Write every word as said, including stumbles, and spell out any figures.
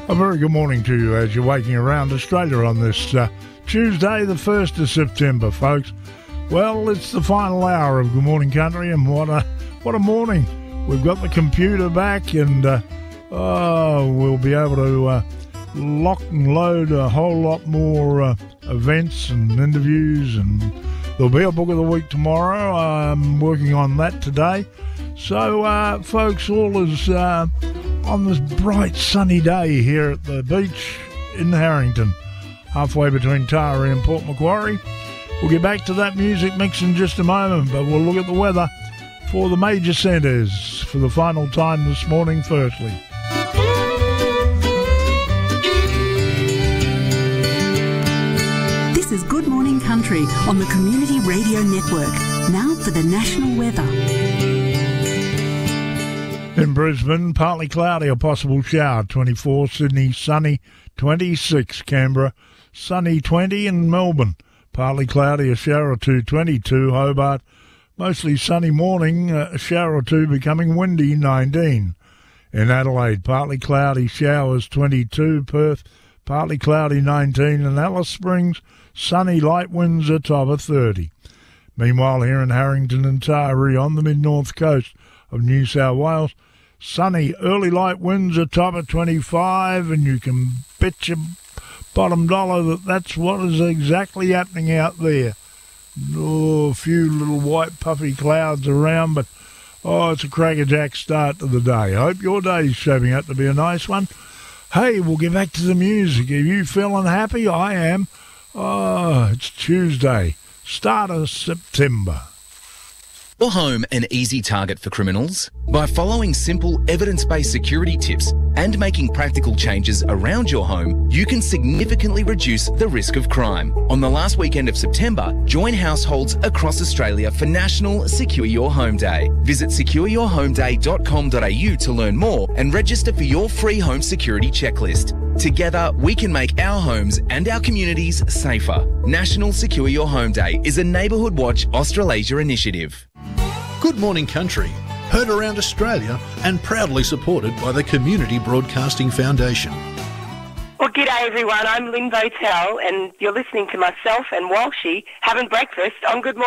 A very good morning to you as you're waking around Australia on this uh, Tuesday, the first of September, folks. Well, it's the final hour of Good Morning Country, and what a what a morning. We've got the computer back, and uh, oh, we'll be able to uh, lock and load a whole lot more uh, events and interviews, and there'll be a book of the week tomorrow. I'm working on that today. So, uh, folks, all is uh, on this bright sunny day here at the beach in Harrington, halfway between Taree and Port Macquarie. We'll get back to that music mix in just a moment, but we'll look at the weather for the major centres for the final time this morning firstly. This is Good Morning Country on the Community Radio Network. Now for the national weather. In Brisbane, partly cloudy, a possible shower, twenty-four. Sydney, sunny, twenty-six. Canberra, sunny, twenty. And Melbourne, partly cloudy, a shower or two, twenty-two. Hobart, mostly sunny morning, a shower or two, becoming windy, nineteen. In Adelaide, partly cloudy, showers, twenty-two. Perth, partly cloudy, nineteen. And Alice Springs, sunny, light winds, a top of thirty. Meanwhile, here in Harrington and Taree on the mid-north coast of New South Wales, sunny, early light winds, a top of twenty-five, and you can bet your bottom dollar that that's what is exactly happening out there. Oh, a few little white puffy clouds around, but oh, it's a crackerjack start to the day. I hope your day's shaping up to be a nice one. Hey, we'll get back to the music. Are you feeling happy? I am. Oh, it's Tuesday, start of September. Your home an easy target for criminals? By following simple evidence-based security tips and making practical changes around your home, you can significantly reduce the risk of crime. On the last weekend of September, join households across Australia for National Secure Your Home Day. Visit secure your home day dot com dot a u to learn more and register for your free home security checklist. Together, we can make our homes and our communities safer. National Secure Your Home Day is a Neighbourhood Watch Australasia initiative. Good Morning Country, heard around Australia and proudly supported by the Community Broadcasting Foundation. Well, g'day everyone, I'm Lynn Votel and you're listening to myself and Walshy having breakfast on Good Morning